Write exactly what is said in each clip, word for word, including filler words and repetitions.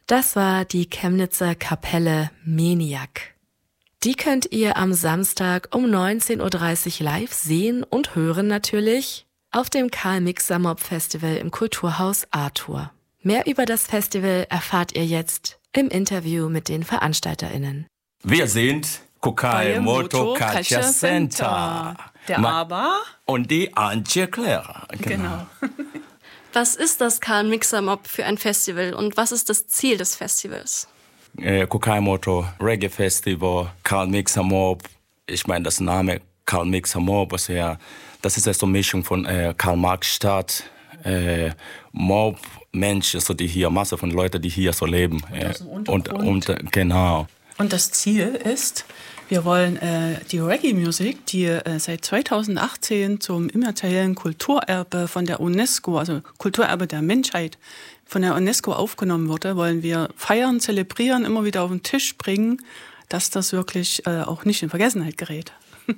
Das war die Chemnitzer Kapelle Meniac. Die könnt ihr am Samstag um neunzehn Uhr dreißig live sehen und hören natürlich auf dem Karl-Mixer-Mob-Festival im Kulturhaus Arthur. Mehr über das Festival erfahrt ihr jetzt im Interview mit den VeranstalterInnen. Wir sind Kokai Moto Culture Center. Der Ma- Aber Und die Antje Clara. Genau. Was ist das Karl-Mixer-Mob für ein Festival und was ist das Ziel des Festivals? Äh, Kokai Moto Reggae Festival, Karl Mixer Mob. Ich meine, das Name Karl Mixer Mob, also ja, das ist ja so eine Mischung von äh, Karl-Marx-Stadt, äh, Mob, Menschen, so die hier, Masse von Leuten, die hier so leben. Äh, und, und, genau. Und das Ziel ist, wir wollen äh, die Reggae-Musik, die äh, seit zweitausendachtzehn zum immateriellen Kulturerbe von der UNESCO, also Kulturerbe der Menschheit, von der UNESCO aufgenommen wurde, wollen wir feiern, zelebrieren, immer wieder auf den Tisch bringen, dass das wirklich äh, auch nicht in Vergessenheit gerät.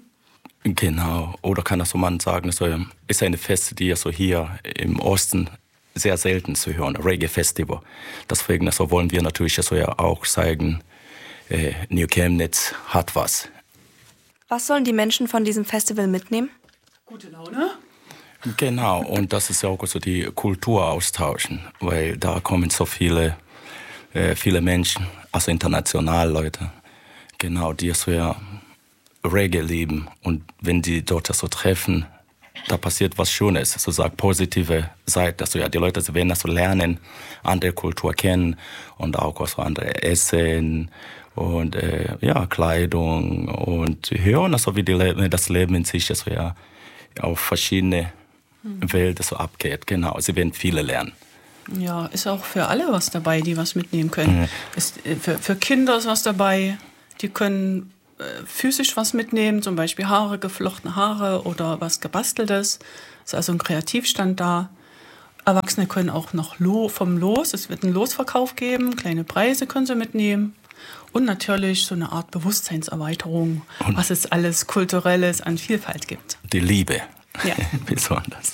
Genau. Oder kann das so man sagen, so ist eine Feste, die ja so hier im Osten sehr selten zu hören, Reggae-Festival. Deswegen also wollen wir natürlich so ja auch zeigen, äh, New Chemnitz hat was. Was sollen die Menschen von diesem Festival mitnehmen? Gute Laune. Genau, und das ist ja auch so die Kultur austauschen, weil da kommen so viele, äh, viele Menschen, also international Leute, genau, die so ja Reggae lieben. Und wenn die dort so treffen, da passiert was Schönes, so sagt positive Seite. Also ja, die Leute sie werden das so lernen, andere Kultur kennen und auch so andere Essen und äh, ja, Kleidung und hören, also wie die Le- das Leben in sich also ja auf verschiedene Welten so abgeht. Genau, sie werden viele lernen. Ja, ist auch für alle was dabei, die was mitnehmen können. Mhm. Ist, äh, für, für Kinder ist was dabei, die können äh, physisch was mitnehmen, zum Beispiel Haare, geflochtene Haare oder was Gebasteltes. Ist also ein Kreativstand da. Erwachsene können auch noch Lo- vom Los, es wird einen Losverkauf geben, kleine Preise können sie mitnehmen. Und natürlich so eine Art Bewusstseinserweiterung, Und was es alles Kulturelles an Vielfalt gibt. die Liebe, Ja. besonders.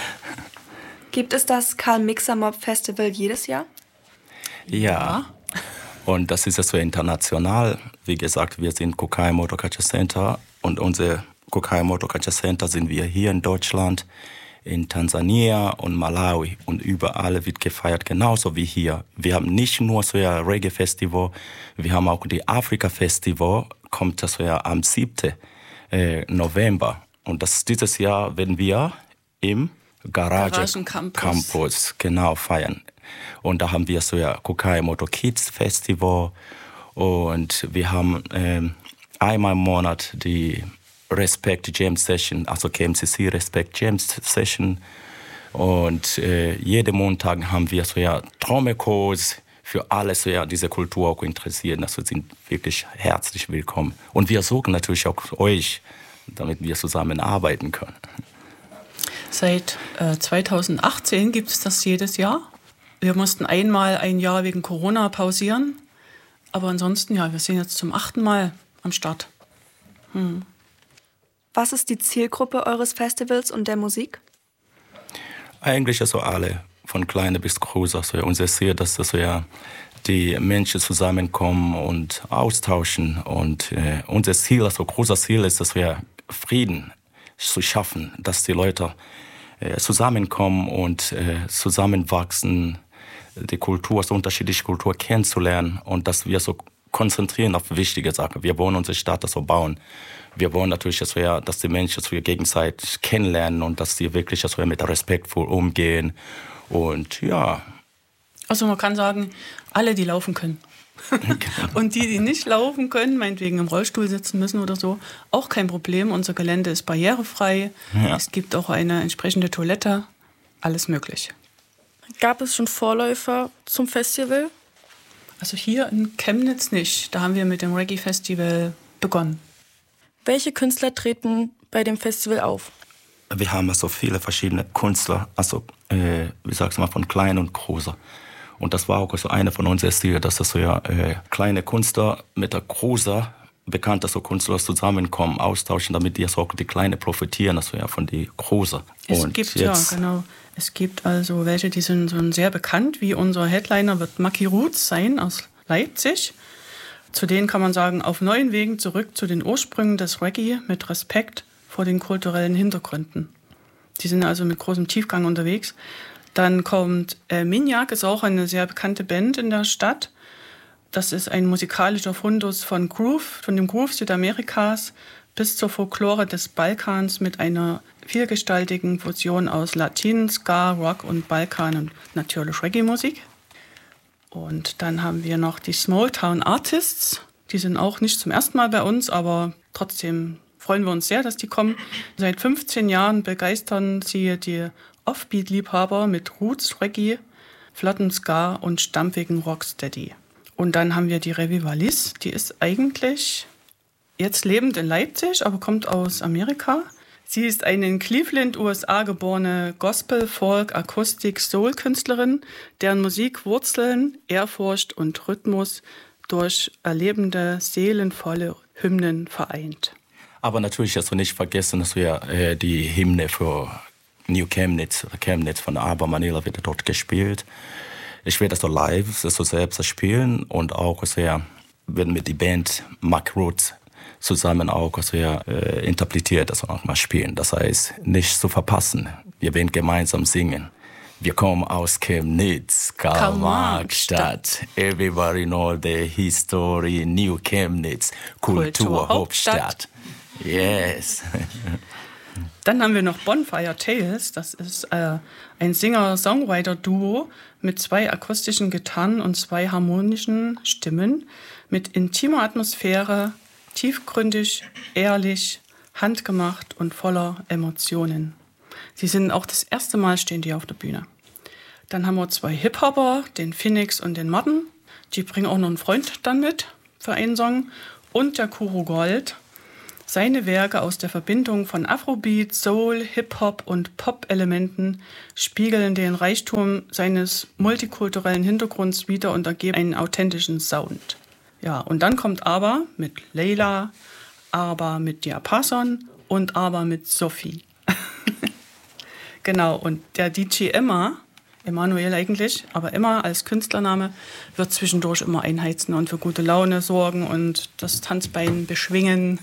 Gibt es das Karl-Mixer-Mob-Festival jedes Jahr? Ja, und das ist ja so international. Wie gesagt, wir sind Kokai Moto Culture Center und unser Kokai Moto Culture Center sind wir hier in Deutschland, in Tansania und Malawi und überall wird gefeiert, genauso wie hier. Wir haben nicht nur so ein Reggae-Festival, wir haben auch die Afrika-Festival, kommt das so ja am siebten November. Und das, dieses Jahr werden wir im Garage Garagencampus. Campus genau feiern. Und da haben wir so ja Kokai Moto Kids Festival und wir haben ähm, einmal im Monat die Respect Jam Session, also K M C C Respect Jam Session. Und äh, jeden Montag haben wir so ja Trommelkurs für alle, so ja diese Kultur auch interessieren. Also sind wirklich herzlich willkommen. Und wir suchen natürlich auch euch, damit wir zusammen arbeiten können. Seit äh, zweitausendachtzehn gibt es das jedes Jahr. Wir mussten einmal ein Jahr wegen Corona pausieren. Aber ansonsten, ja, wir sind jetzt zum achten Mal am Start. Hm. Was ist die Zielgruppe eures Festivals und der Musik? Eigentlich also alle, von klein bis groß. Also unser Ziel, dass also ja die Menschen zusammenkommen und austauschen. Und äh, unser Ziel, also großer Ziel ist, dass wir Frieden zu schaffen, dass die Leute äh, zusammenkommen und äh, zusammenwachsen, die Kultur, so unterschiedliche Kultur kennenzulernen und dass wir so konzentrieren auf wichtige Sachen. Wir wollen unsere Stadt so bauen. Wir wollen natürlich, dass, wir, dass die Menschen dass wir gegenseitig kennenlernen und dass sie wirklich dass wir mit respektvoll umgehen. Und ja. Also man kann sagen, alle, die laufen können. Und die, die nicht laufen können, meinetwegen im Rollstuhl sitzen müssen oder so, auch kein Problem. Unser Gelände ist barrierefrei. Ja. Es gibt auch eine entsprechende Toilette. Alles möglich. Gab es schon Vorläufer zum Festival? Also hier in Chemnitz nicht. Da haben wir mit dem Reggae-Festival begonnen. Welche Künstler treten bei dem Festival auf? Wir haben also viele verschiedene Künstler, also äh, wie sagst du mal, von klein und großer. Und das war auch so eine von unseren Zielen, dass das so ja äh, kleine Künstler mit der großen, bekannten so Künstler zusammenkommen, austauschen, damit die so auch die Kleine profitieren, also ja von die große. Es und gibt jetzt, ja genau. Es gibt also welche, die sind so sehr bekannt, wie unser Headliner wird Maki Roots sein aus Leipzig. Zu denen kann man sagen, auf neuen Wegen zurück zu den Ursprüngen des Reggae mit Respekt vor den kulturellen Hintergründen. Die sind also mit großem Tiefgang unterwegs. Dann kommt äh, Miniak, ist auch eine sehr bekannte Band in der Stadt. Das ist ein musikalischer Fundus von Groove, von dem Groove Südamerikas bis zur Folklore des Balkans mit einer vielgestaltigen Fusion aus Latin, Ska, Rock und Balkan und natürlich Reggae-Musik. Und dann haben wir noch die Small Town Artists. Die sind auch nicht zum ersten Mal bei uns, aber trotzdem freuen wir uns sehr, dass die kommen. Seit fünfzehn Jahren begeistern sie die Offbeat-Liebhaber mit Roots, Reggae, flotten Ska und stampfigen Rocksteady. Und dann haben wir die Revivalis. Die ist eigentlich jetzt lebend in Leipzig, aber kommt aus Amerika. Sie ist eine in Cleveland, U S A geborene Gospel-, Folk-, Akustik-, Soul-Künstlerin, deren Musik Wurzeln, Ehrfurcht und Rhythmus durch erlebende, seelenvolle Hymnen vereint. Aber natürlich hast du nicht vergessen, dass wir äh, die Hymne für New Chemnitz, Chemnitz von Aber Manila wird dort gespielt. Ich werde das so live, das so selbst spielen und auch sehr, wenn mit die Band Maki Roots zusammen auch sehr äh, interpretiert, das auch mal spielen. Das heißt, nicht zu verpassen. Wir werden gemeinsam singen. Wir kommen aus Chemnitz, Karl-Marx-Stadt. Everybody know the history, New Chemnitz, Kulturhauptstadt. Yes. Dann haben wir noch Bonfire Tales. Das ist äh, ein Singer-Songwriter-Duo mit zwei akustischen Gitarren und zwei harmonischen Stimmen, mit intimer Atmosphäre, tiefgründig, ehrlich, handgemacht und voller Emotionen. Sie sind auch das erste Mal stehen die auf der Bühne. Dann haben wir zwei Hip-Hopper, den Phoenix und den Martin. Die bringen auch noch einen Freund dann mit für einen Song. Und der Kuro Gold. Seine Werke aus der Verbindung von Afrobeat, Soul, Hip-Hop und Pop-Elementen spiegeln den Reichtum seines multikulturellen Hintergrunds wider und ergeben einen authentischen Sound. Ja, und dann kommt Aber mit Leila, Aber mit Diapason und Aber mit Sophie. Genau, und der D J Emma, Emanuel eigentlich, aber Emma als Künstlername, wird zwischendurch immer einheizen und für gute Laune sorgen und das Tanzbein beschwingen.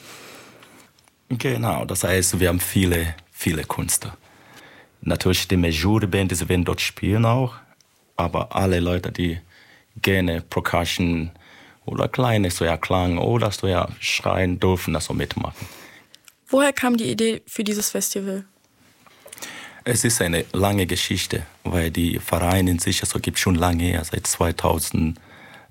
Genau, das heißt, wir haben viele, viele Künstler. Natürlich die Major-Band, die werden dort spielen auch, aber alle Leute, die gerne Percussion oder kleine so ja Klang oder so ja schreien dürfen, das so mitmachen. Woher kam die Idee für dieses Festival? Es ist eine lange Geschichte, weil die Vereine in sich also gibt schon lange her, seit zweitausendsieben.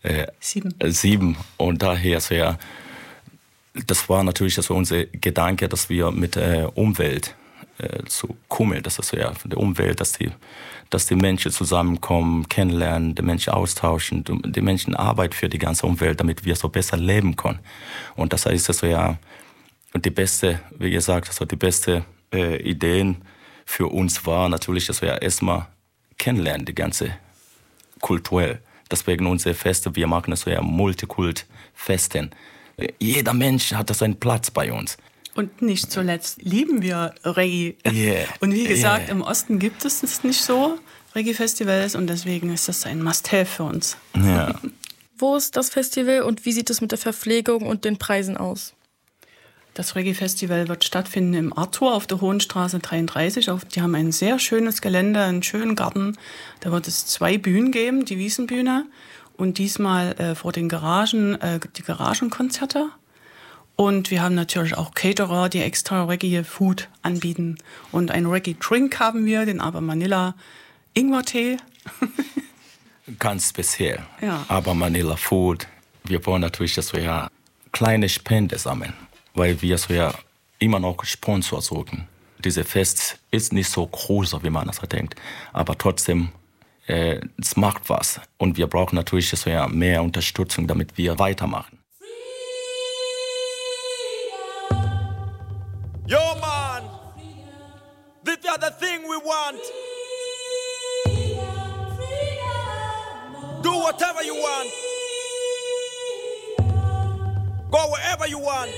Und daher so ja, das war natürlich also unser Gedanke, dass wir mit der äh, Umwelt äh, zu kummeln, das ist so ja von der Umwelt, dass die, dass die Menschen zusammenkommen, kennenlernen, die Menschen austauschen, die Menschen arbeiten für die ganze Umwelt, damit wir so besser leben können. Und das heißt also ja, die beste, wie gesagt, also die beste äh, Ideen für uns war natürlich, dass wir ja erstmal kennenlernen, die ganze kulturell. Deswegen unsere Feste, wir machen das so ja Multikult-Festen. Jeder Mensch hat seinen Platz bei uns. Und nicht zuletzt lieben wir Reggae. Yeah. Und wie gesagt, yeah. Im Osten gibt es es nicht so, Reggae-Festivals, und deswegen ist das ein Must-Have für uns. Ja. Wo ist das Festival und wie sieht es mit der Verpflegung und den Preisen aus? Das Reggae-Festival wird stattfinden im Arthur auf der Hohenstraße dreiunddreißig. Die haben ein sehr schönes Gelände, einen schönen Garten. Da wird es zwei Bühnen geben, die Wiesenbühne und diesmal äh, vor den Garagen äh, die Garagenkonzerte. Und wir haben natürlich auch Caterer, die extra Reggae-Food anbieten. Und einen Reggae-Drink haben wir, den Aber Manila Ingwertee. Ganz speziell. Ja. Aber Manila Food. Wir wollen natürlich, dass wir ja kleine Spende sammeln, weil wir so ja immer noch Sponsor suchen. Diese Fest ist nicht so groß, wie man das denkt, aber trotzdem, äh, es macht was. Und wir brauchen natürlich so ja mehr Unterstützung, damit wir weitermachen. Yo, man, this is the thing we want. Do whatever you want. Go wherever you want.